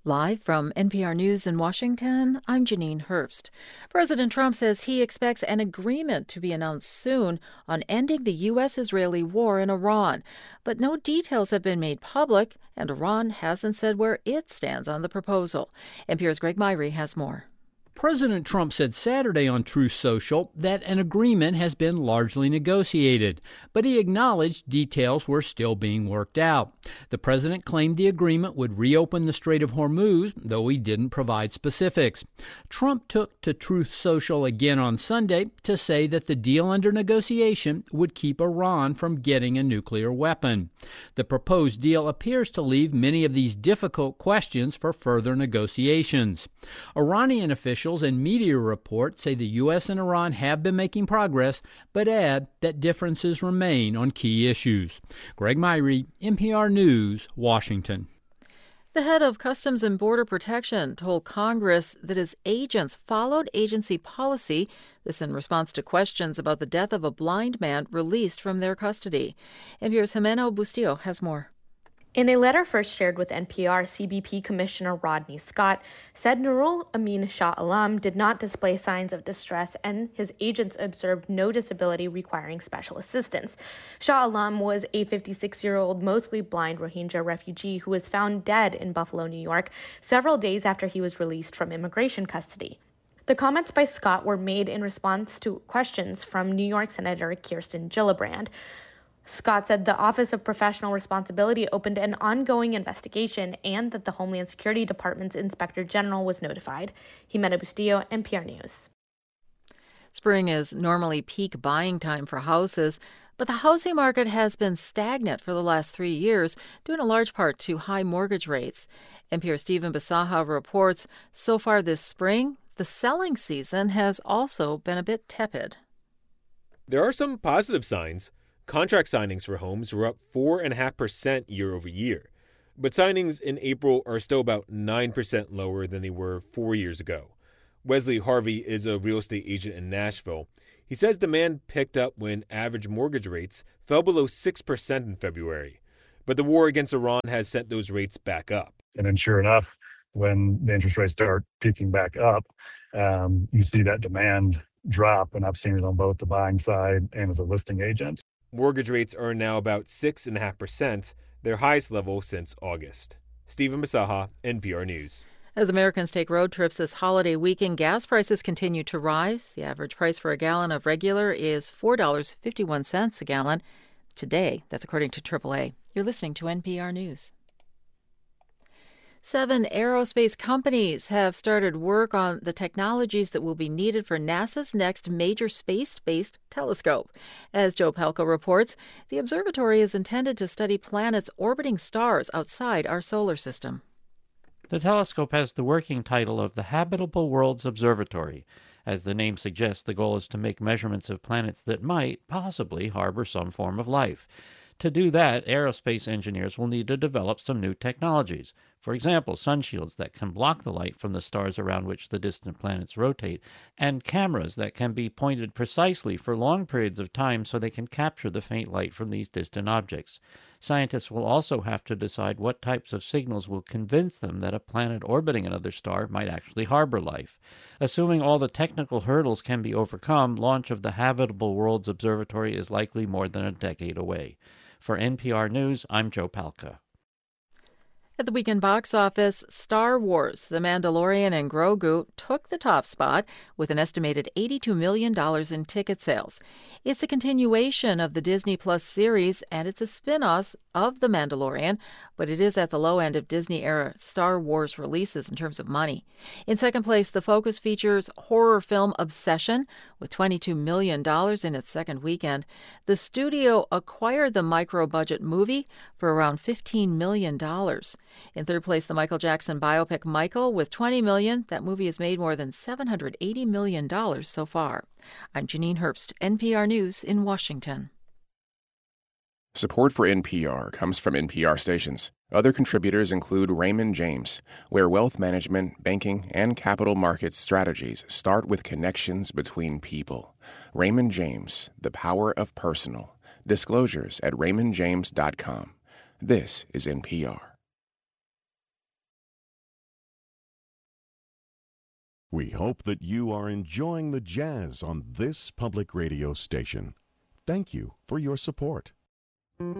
Live from NPR News in Washington, I'm Janine Herbst. President Trump says he expects an agreement to be announced soon on ending the U.S.-Israeli war in Iran. But no details have been made public, and Iran hasn't said where it stands on the proposal. NPR's Greg Myrie has more. President Trump said Saturday on Truth Social that an agreement has been largely negotiated, but he acknowledged details were still being worked out. The president claimed the agreement would reopen the Strait of Hormuz, though he didn't provide specifics. Trump took to Truth Social again on Sunday to say that the deal under negotiation would keep Iran from getting a nuclear weapon. The proposed deal appears to leave many of these difficult questions for further negotiations. Iranian officials and media reports say the U.S. and Iran have been making progress, but add that differences remain on key issues. Greg Myrie, NPR News, Washington. The head of Customs and Border Protection told Congress that his agents followed agency policy, this in response to questions about the death of a blind man released from their custody. NPR's Jimena Bustillo has more. In a letter first shared with NPR, CBP Commissioner Rodney Scott said Nurul Amin Shah Alam did not display signs of distress and his agents observed no disability requiring special assistance. Shah Alam was a 56-year-old, mostly blind Rohingya refugee who was found dead in Buffalo, New York, several days after he was released from immigration custody. The comments by Scott were made in response to questions from New York Senator Kirsten Gillibrand. Scott said the Office of Professional Responsibility opened an ongoing investigation and that the Homeland Security Department's Inspector General was notified. Jimena Bustillo, NPR News. Spring is normally peak buying time for houses, but the housing market has been stagnant for the last 3 years, due in a large part to high mortgage rates. NPR's Stephen Bisaha reports so far this spring, the selling season has also been a bit tepid. There are some positive signs. Contract signings for homes were up 4.5% year over year, but signings in April are still about 9% lower than they were 4 years ago. Wesley Harvey is a real estate agent in Nashville. He says demand picked up when average mortgage rates fell below 6% in February, but the war against Iran has sent those rates back up. And then sure enough, when the interest rates start peaking back up, you see that demand drop, and I've seen it on both the buying side and as a listing agent. Mortgage rates are now about 6.5%, their highest level since August. Stephen Bisaha, NPR News. As Americans take road trips this holiday weekend, gas prices continue to rise. The average price for a gallon of regular is $4.51 a gallon today. That's according to AAA. You're listening to NPR News. 7 aerospace companies have started work on the technologies that will be needed for NASA's next major space-based telescope. As Joe Palca reports, the observatory is intended to study planets orbiting stars outside our solar system. The telescope has the working title of the Habitable Worlds Observatory. As the name suggests, the goal is to make measurements of planets that might, possibly, harbor some form of life. To do that, aerospace engineers will need to develop some new technologies. For example, sunshields that can block the light from the stars around which the distant planets rotate, and cameras that can be pointed precisely for long periods of time so they can capture the faint light from these distant objects. Scientists will also have to decide what types of signals will convince them that a planet orbiting another star might actually harbor life. Assuming all the technical hurdles can be overcome, launch of the Habitable Worlds Observatory is likely more than a decade away. For NPR News, I'm Joe Palca. At the weekend box office, Star Wars, The Mandalorian and Grogu took the top spot with an estimated $82 million in ticket sales. It's a continuation of the Disney Plus series, and it's a spin-off of The Mandalorian, but it is at the low end of Disney-era Star Wars releases in terms of money. In second place, the Focus features horror film Obsession, with $22 million in its second weekend. The studio acquired the micro-budget movie for around $15 million. In third place, the Michael Jackson biopic Michael, with $20 million. That movie has made more than $780 million so far. I'm Janine Herbst, NPR News in Washington. Support for NPR comes from NPR stations. Other contributors include Raymond James, where wealth management, banking, and capital markets strategies start with connections between people. Raymond James, the power of personal. Disclosures at raymondjames.com. This is NPR. We hope that you are enjoying the jazz on this public radio station. Thank you for your support.